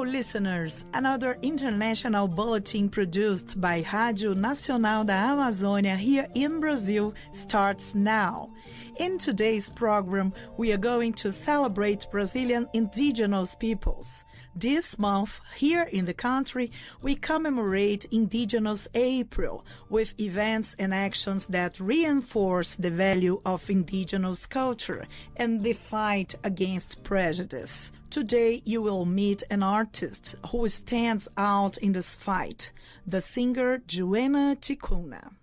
listeners, another international bulletin produced by Rádio Nacional da Amazônia here in Brazil starts now. In today's program, we are going to celebrate Brazilian indigenous peoples. This month, here in the country, we commemorate Indigenous April with events and actions that reinforce the value of indigenous culture and the fight against prejudice. Today, you will meet an artist who stands out in this fight, the singer Joana Ticuna.